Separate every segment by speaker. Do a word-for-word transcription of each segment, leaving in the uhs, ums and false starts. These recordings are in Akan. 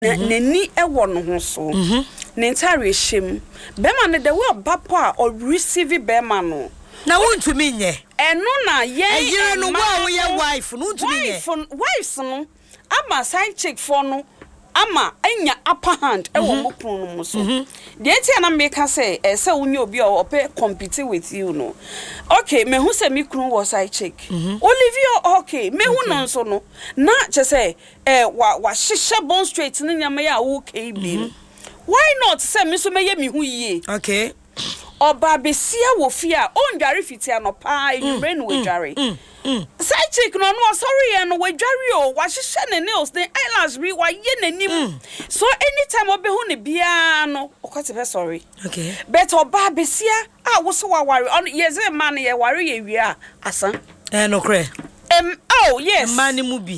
Speaker 1: Neni ewo no ho so. Ne ntare hyem. Bema ne the way papa or receive bema no.
Speaker 2: Na wontumi nye.
Speaker 1: Eno na ye
Speaker 2: Eyire no wa wo ye wife no wontumi nye.
Speaker 1: Wife wives no ama side chick for no ama anya upper hand e wo mopun no mo so. De enti na make say e say unye obi o pe compete with you no. Okay, me hu say me kunu was side chick. Olivia okay, me hu no so no. Na che say eh wa wa hihye bone straight ni nyama ya wo kai bi. Why not say me so me ye me hu yie?
Speaker 2: Okay.
Speaker 1: Oba besia wo fia on dware fitia no pa enwure no we dware. Side chick no no sorry e no we dware o wa hihye ne nails the eyelash bi wa ye nanim. So anytime obe hu ne bia no okwate be sorry.
Speaker 2: Okay.
Speaker 1: But oba besia ah wo so wa ware on ye ze man ye ware ye wi a asan.
Speaker 2: Eh no kre.
Speaker 1: Um oh yes.
Speaker 2: Man mu bi.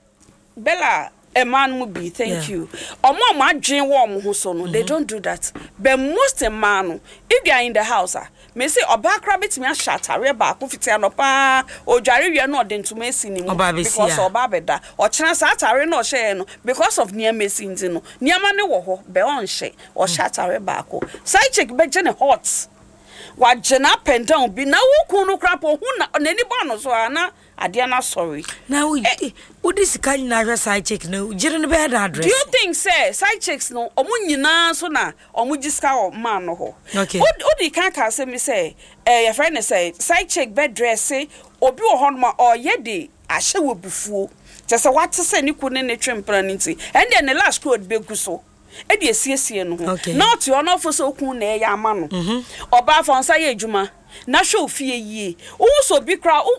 Speaker 1: Bella a man would be, thank yeah. you. Or mom, I dream warm who so no, they don't do that. But most a man, if they are in the house, may say, or back rabbit me a shot, a real back, if it's no pa, or Jerry, you are not then to messing because of Babeda, or chance at a no share because of near messing, near money war, beyond share, or shot a back. Side check, but Jenny hot. What Jen up and down be now, who crap or who on any bonus or Anna. Adiana sorry. Now we what is kind of side check no jire bad address. Do you think say side checks no omo nyina so na omo jiska o man no ho. Okay. What what the kan ka say me say eh your friend say side check bed dress say obi o ho no or ye de ahye wo bufuo. Je say what say ni ku ne ne twempra nti. And then the last code be gu so. E de asiesie no ho. Not you no for so ku na e ya ama no. Mhm. Oba for nsa ye adwuma. Na show fie yie. Wo so bi kra wo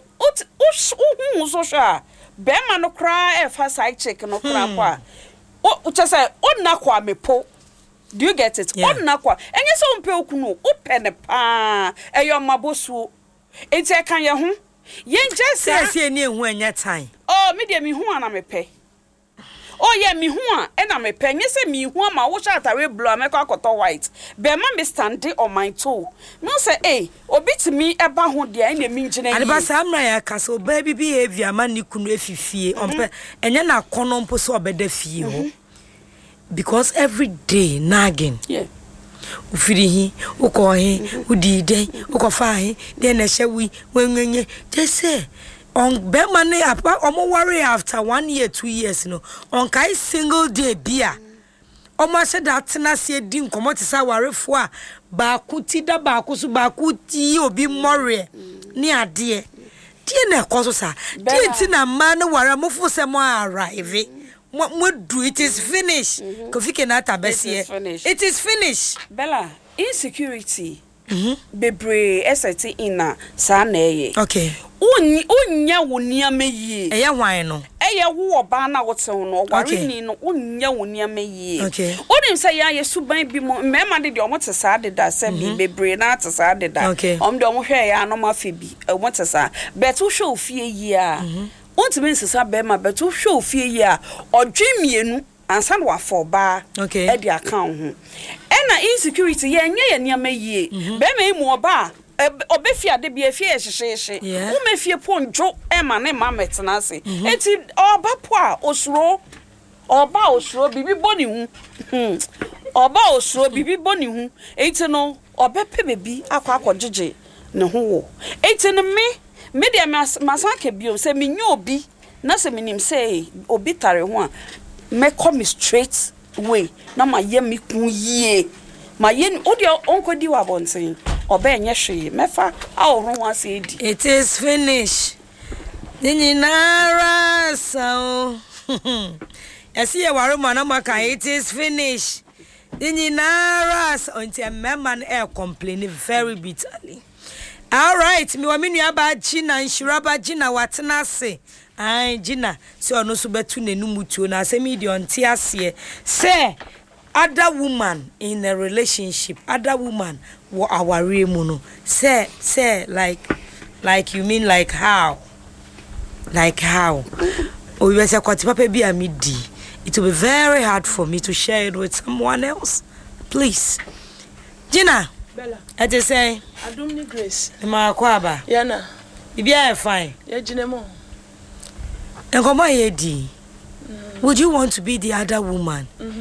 Speaker 1: wo so sha. Be ma no kra e fa side check no kra kwa. O che say o na kwa mepo. Do you get it? O na kwa. Enye se o mpe okunu, o pe ne pa. E yo mabosu. Enti e kan ye ho. Ye nje se
Speaker 2: se eni ehu anya time.
Speaker 1: Oh, me de me hu ana me pe. Oh yeah, me hu a e na me pe. Nye se me hu ma wo sha atare blue amekọ akoto white. Be ma me stand on my toe. No say eh, obi timi eba ho de e na me ngina yi.
Speaker 2: Adeba sa amra ya ka so baby behavior man ni kunu efifie. Ompe enye na kono mpo so obeda fie ho. Because every day nagging. Yeah. Ufiri hi, uko hi, udi dey, uko fa hi, then na shewi wenwenye. Just say on Bemane apa omo worry after one year, two years no. On kai single day bia. Omo se that na se di nkomo te sa warefo a ba ku ti da ba ku so ba ku ti obi more ni ade. Die na ekoso sa. Die ti na man ware mofo se mo arrive. Mo do it is finished. Kofi Kenata besie. It is finished.
Speaker 1: Bella, insecurity. Mhm. Bebre eseti ina sa na eye.
Speaker 2: Okay.
Speaker 1: Unyi unya wo niam yie.
Speaker 2: Eye hwan no.
Speaker 1: Eye wo oba na wote no, ware ni no unya wo niam yie.
Speaker 2: Okay.
Speaker 1: Onim say ya yesuban bi mo mema de de omo te sa de da se bi bebre na te sa de da. Om de omo hwe ya no ma fe bi. Omo te sa. Bet wo hwe ofie yie a. Ontime nsesa be ma bet wo hwe ofie yie a. Odwemienu ansan wa for ba.
Speaker 2: Okay.
Speaker 1: E de account ho. Ena insecurity ye nya ye niam yie. Be ma emu oba obefia de bia fie hyehye wo mefie ponjo e ma ne ma metena se enti oba po a osuro oba osuro bibi boni hu oba osuro bibi boni hu enti no obepe bebi akwa akogege ne ho wo enti no me me de masaka bio se menye obi na se menim se obi tare ho a me come straight way na ma ye me kun yie ma ye odi onkodi wa bonten obe nye hwe mefa aworo ase edi.
Speaker 2: It is finished. Ninara so. Esi e waro mana maka it is finished. Ninara so until memman air complain very bitterly. All right, me wa menu aba Gina nshiraba Gina watena se. Ai Gina se ono so betu nenu mutuo na se me di onti ase. Say other woman in a relationship, other woman what our remuno say say like like you mean like how like how oh you say kwati papa bi amidi it will be very hard for me to share it with someone else. Please Gina Bella I just say
Speaker 3: Adumni Grace
Speaker 2: ma kwaba
Speaker 3: yana
Speaker 2: bibia e fine
Speaker 3: ya jinemo
Speaker 2: enkomo ye di would you want to be the other woman? Mm-hmm.